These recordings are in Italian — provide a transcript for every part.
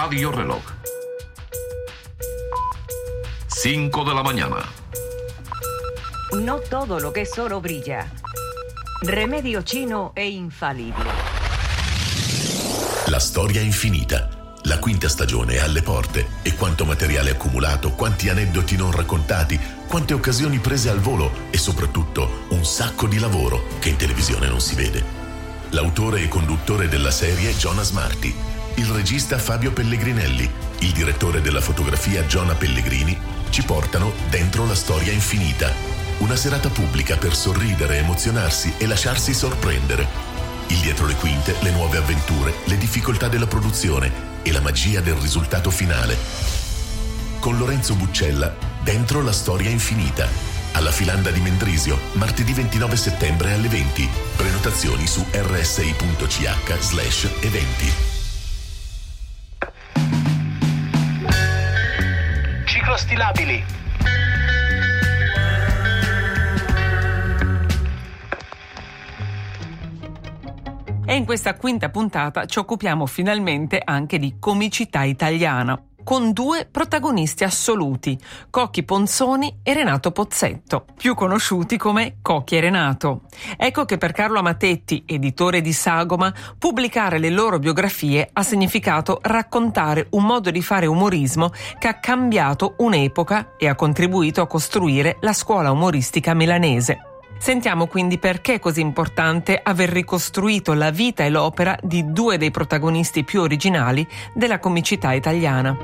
Radio Reloj. 5 de la mañana. No todo lo que es oro brilla. Remedio chino e infalibile. La storia è infinita. La quinta stagione è alle porte e quanto materiale accumulato, quanti aneddoti non raccontati, quante occasioni prese al volo e soprattutto un sacco di lavoro che in televisione non si vede. L'autore e conduttore della serie è Jonas Marti, il regista Fabio Pellegrinelli, il direttore della fotografia Giona Pellegrini ci portano dentro la storia infinita. Una serata pubblica per sorridere, emozionarsi e lasciarsi sorprendere. Il dietro le quinte, le nuove avventure, le difficoltà della produzione e la magia del risultato finale. Con Lorenzo Buccella, dentro la storia infinita. Alla Filanda di Mendrisio, martedì 29 settembre alle 20. Prenotazioni su rsi.ch/eventi. Ciclostilabili. E in questa quinta puntata ci occupiamo finalmente anche di comicità italiana, con due protagonisti assoluti, Cocchi Ponzoni e Renato Pozzetto, più conosciuti come Cocchi e Renato. Ecco che per Carlo Amatetti, editore di Sagoma, pubblicare le loro biografie ha significato raccontare un modo di fare umorismo che ha cambiato un'epoca e ha contribuito a costruire la scuola umoristica milanese. Sentiamo quindi perché è così importante aver ricostruito la vita e l'opera di due dei protagonisti più originali della comicità italiana.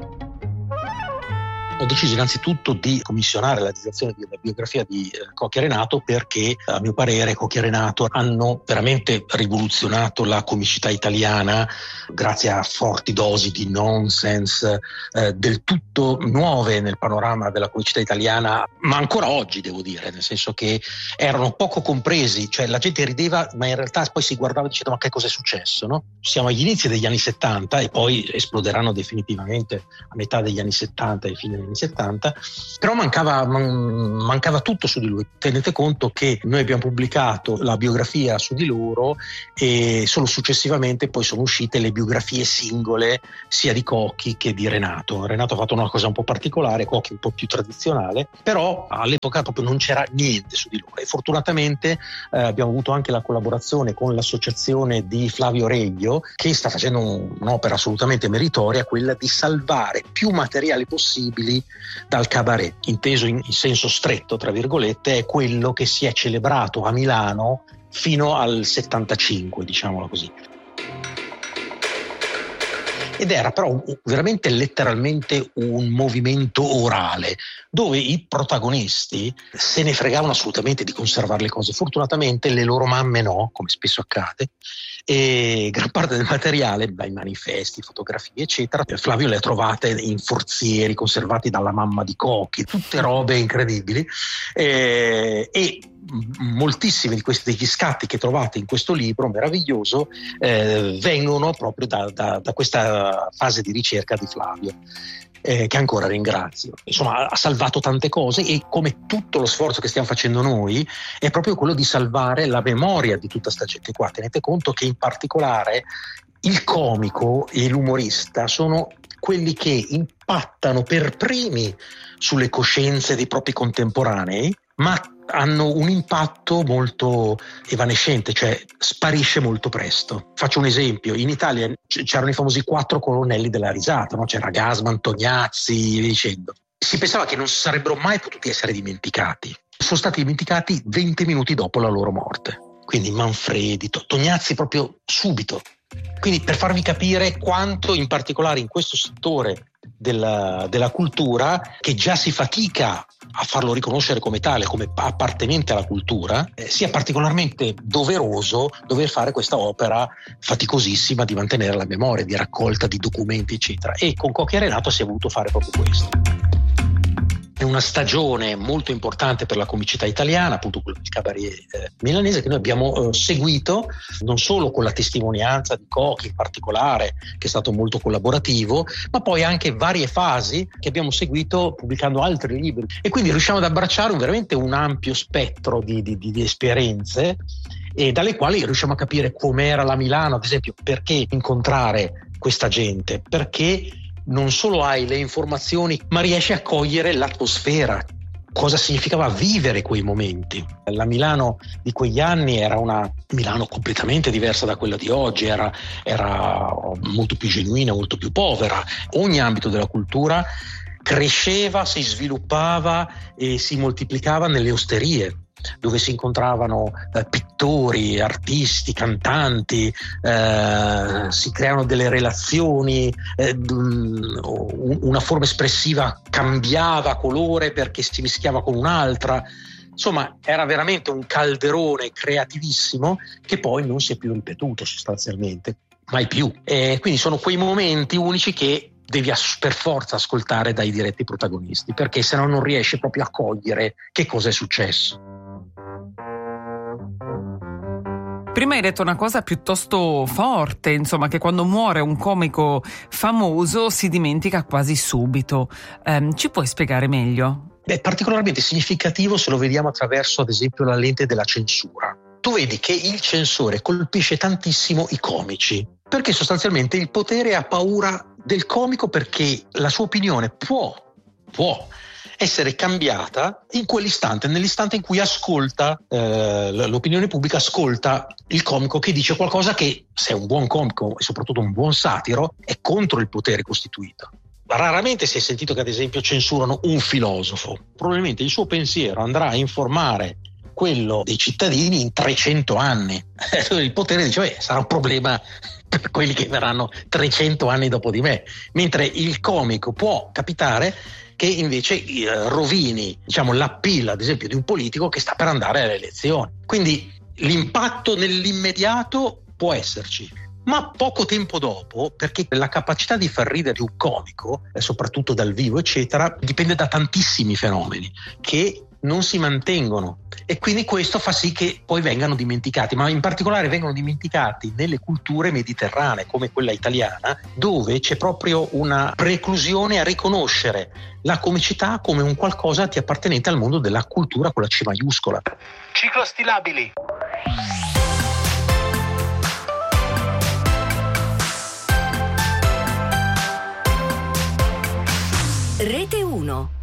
Ho deciso innanzitutto di commissionare la realizzazione della biografia di Cocchi e Renato perché, a mio parere, Cocchi e Renato hanno veramente rivoluzionato la comicità italiana grazie a forti dosi di nonsense del tutto nuove nel panorama della comicità italiana, ma ancora oggi devo dire, nel senso che erano poco compresi, cioè la gente rideva ma in realtà poi si guardava dicendo ma che cosa è successo, no? Siamo agli inizi degli anni 70 e poi esploderanno definitivamente a metà degli anni 70 e fine degli anni 70, però mancava tutto su di lui. Tenete conto che noi abbiamo pubblicato la biografia su di loro e solo successivamente poi sono uscite le biografie singole sia di Cocchi che di Renato. Renato ha fatto una cosa un po' particolare, Cocchi un po' più tradizionale, però all'epoca proprio non c'era niente su di loro e fortunatamente abbiamo avuto anche la collaborazione con l'associazione di Flavio Reglio che sta facendo un'opera assolutamente meritoria, quella di salvare più materiali possibili dal cabaret, inteso in senso stretto tra virgolette, è quello che si è celebrato a Milano fino al 75, diciamolo così. Ed era però veramente letteralmente un movimento orale dove i protagonisti se ne fregavano assolutamente di conservare le cose. Fortunatamente le loro mamme no, come spesso accade, e gran parte del materiale, dai manifesti, fotografie eccetera, Flavio le ha trovate in forzieri conservati dalla mamma di Cocchi, tutte robe incredibili, e moltissimi di questi degli scatti che trovate in questo libro meraviglioso vengono proprio da questa fase di ricerca di Flavio, che ancora ringrazio. Insomma, ha salvato tante cose e come tutto lo sforzo che stiamo facendo noi è proprio quello di salvare la memoria di tutta sta gente qua. Tenete conto che in particolare il comico e l'umorista sono quelli che impattano per primi sulle coscienze dei propri contemporanei, ma hanno un impatto molto evanescente, cioè sparisce molto presto. Faccio un esempio: in Italia c'erano i famosi 4 colonnelli della risata, no? C'era Gassman, Tognazzi, via dicendo. Si pensava che non sarebbero mai potuti essere dimenticati. Sono stati dimenticati 20 minuti dopo la loro morte. Quindi Manfredi, Tognazzi proprio subito. Quindi per farvi capire quanto in particolare in questo settore della cultura, che già si fatica a farlo riconoscere come tale, come appartenente alla cultura, sia particolarmente doveroso dover fare questa opera faticosissima di mantenere la memoria, di raccolta di documenti eccetera, e con Cocchi e Renato si è voluto fare proprio questo. È una stagione molto importante per la comicità italiana, appunto quello del cabaret milanese, che noi abbiamo seguito non solo con la testimonianza di Cocchi in particolare, che è stato molto collaborativo, ma poi anche varie fasi che abbiamo seguito pubblicando altri libri, e quindi riusciamo ad abbracciare veramente un ampio spettro di esperienze, e dalle quali riusciamo a capire com'era la Milano, ad esempio perché incontrare questa gente, perché non solo hai le informazioni, ma riesci a cogliere l'atmosfera, cosa significava vivere quei momenti. La Milano di quegli anni era una Milano completamente diversa da quella di oggi, era molto più genuina, molto più povera. Ogni ambito della cultura cresceva, si sviluppava e si moltiplicava nelle osterie, dove si incontravano pittori, artisti, cantanti, si creano delle relazioni, una forma espressiva cambiava colore perché si mischiava con un'altra. Insomma, era veramente un calderone creativissimo che poi non si è più ripetuto sostanzialmente, mai più. E quindi sono quei momenti unici che devi per forza ascoltare dai diretti protagonisti, perché se no non riesci proprio a cogliere che cosa è successo. Prima hai detto una cosa piuttosto forte, insomma, che quando muore un comico famoso si dimentica quasi subito. Ci puoi spiegare meglio? È particolarmente significativo se lo vediamo attraverso, ad esempio, la lente della censura. Tu vedi che il censore colpisce tantissimo i comici, perché sostanzialmente il potere ha paura del comico, perché la sua opinione può essere cambiata in quell'istante, nell'istante in cui ascolta l'opinione pubblica, ascolta il comico che dice qualcosa che, se è un buon comico e soprattutto un buon satiro, è contro il potere costituito. Raramente si è sentito che ad esempio censurano un filosofo. Probabilmente il suo pensiero andrà a informare quello dei cittadini in 300 anni. Il potere dice, sarà un problema per quelli che verranno 300 anni dopo di me. Mentre il comico può capitare che invece rovini, l'appeal, ad esempio, di un politico che sta per andare alle elezioni. Quindi l'impatto nell'immediato può esserci, ma poco tempo dopo, perché la capacità di far ridere un comico, soprattutto dal vivo, eccetera, dipende da tantissimi fenomeni che non si mantengono, e quindi questo fa sì che poi vengano dimenticati, ma in particolare vengono dimenticati nelle culture mediterranee come quella italiana, dove c'è proprio una preclusione a riconoscere la comicità come un qualcosa di appartenente al mondo della cultura con la C maiuscola. Ciclostilabili. Rete 1.